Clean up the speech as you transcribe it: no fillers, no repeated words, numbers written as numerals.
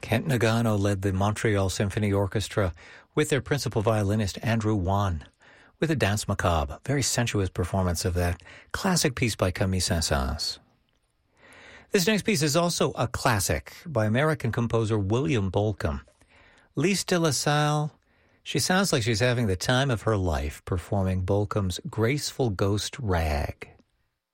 Kent Nagano led the Montreal Symphony Orchestra with their principal violinist Andrew Wan with a Danse Macabre, very sensuous performance of that classic piece by Camille Saint-Saëns. This next piece is also a classic by American composer William Bolcom. Lise de la Salle, she sounds like she's having the time of her life performing Bolcom's Graceful Ghost Rag.